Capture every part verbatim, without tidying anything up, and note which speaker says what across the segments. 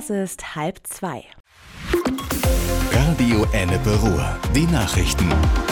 Speaker 1: Es ist halb zwei.
Speaker 2: Radio Ennepe Ruhr. Die Nachrichten.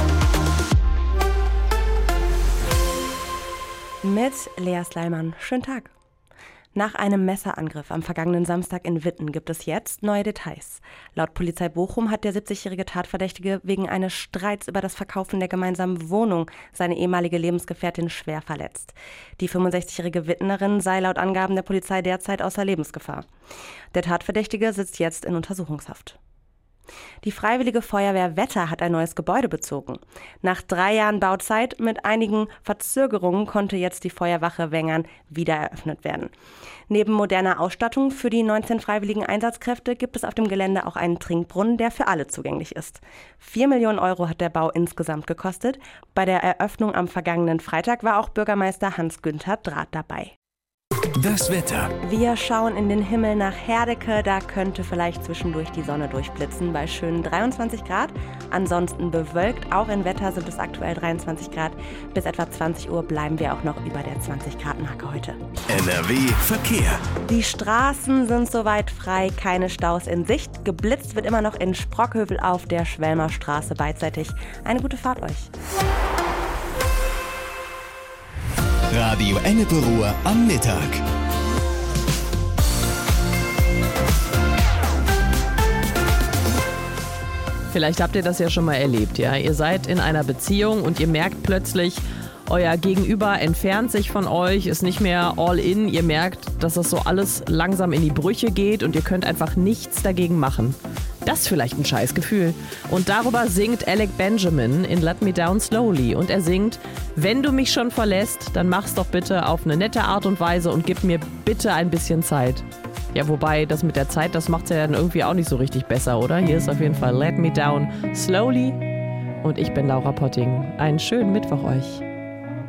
Speaker 1: Mit Lea Sleiman. Schönen Tag. Nach einem Messerangriff am vergangenen Samstag in Witten gibt es jetzt neue Details. Laut Polizei Bochum hat der siebzigjährige Tatverdächtige wegen eines Streits über das Verkaufen der gemeinsamen Wohnung seine ehemalige Lebensgefährtin schwer verletzt. Die fünfundsechzigjährige Wittenerin sei laut Angaben der Polizei derzeit außer Lebensgefahr. Der Tatverdächtige sitzt jetzt in Untersuchungshaft. Die Freiwillige Feuerwehr Wetter hat ein neues Gebäude bezogen. Nach drei Jahren Bauzeit mit einigen Verzögerungen konnte jetzt die Feuerwache Wengern wieder eröffnet werden. Neben moderner Ausstattung für die neunzehn freiwilligen Einsatzkräfte gibt es auf dem Gelände auch einen Trinkbrunnen, der für alle zugänglich ist. Vier Millionen Euro hat der Bau insgesamt gekostet. Bei der Eröffnung am vergangenen Freitag war auch Bürgermeister Hans-Günther Draht dabei.
Speaker 2: Das Wetter.
Speaker 1: Wir schauen in den Himmel nach Herdecke, da könnte vielleicht zwischendurch die Sonne durchblitzen bei schönen dreiundzwanzig Grad. Ansonsten bewölkt, auch in Wetter sind es aktuell dreiundzwanzig Grad. Bis etwa zwanzig Uhr bleiben wir auch noch über der zwanzig Grad Marke heute.
Speaker 2: N R W Verkehr.
Speaker 1: Die Straßen sind soweit frei, keine Staus in Sicht. Geblitzt wird immer noch in Sprockhövel auf der Schwelmer Straße beidseitig. Eine gute Fahrt euch.
Speaker 2: Radio Ennepe Ruhr am Mittag.
Speaker 3: Vielleicht habt ihr das ja schon mal erlebt, ja. Ihr seid in einer Beziehung und ihr merkt plötzlich, euer Gegenüber entfernt sich von euch, ist nicht mehr all in. Ihr merkt, dass das so alles langsam in die Brüche geht und ihr könnt einfach nichts dagegen machen. Das ist vielleicht ein Scheißgefühl. Und darüber singt Alec Benjamin in Let Me Down Slowly. Und er singt, wenn du mich schon verlässt, dann mach's doch bitte auf eine nette Art und Weise und gib mir bitte ein bisschen Zeit. Ja, wobei das mit der Zeit, das macht's ja dann irgendwie auch nicht so richtig besser, oder? Hier ist auf jeden Fall Let Me Down Slowly. Und ich bin Laura Potting. Einen schönen Mittwoch euch.